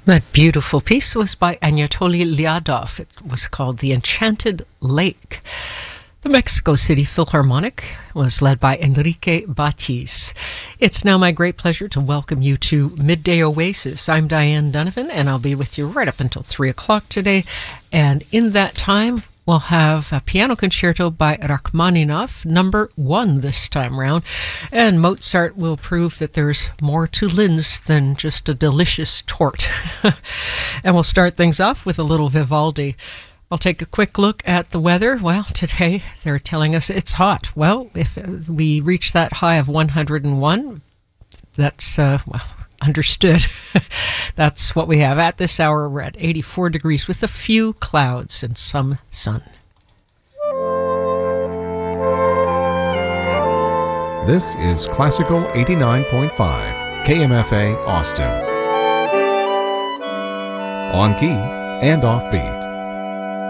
That beautiful piece was by Anatoly Lyadov. It was called The Enchanted Lake. The Mexico City Philharmonic was led by Enrique Batis. It's now my great pleasure to welcome you to Midday Oasis. I'm Diane Donovan, and I'll be with you right up until 3 o'clock today. And in that time, we'll have a piano concerto by Rachmaninoff, number 1 this time round. And Mozart will prove that there's more to Linz than just a delicious tort. And we'll start things off with a little Vivaldi. I'll take a quick look at the weather. Well, today they're telling us it's hot. Well, if we reach that high of 101, that's, understood. That's what we have. At this hour, we're at 84 degrees with a few clouds and some sun. This is Classical 89.5, KMFA Austin. On key and off beat.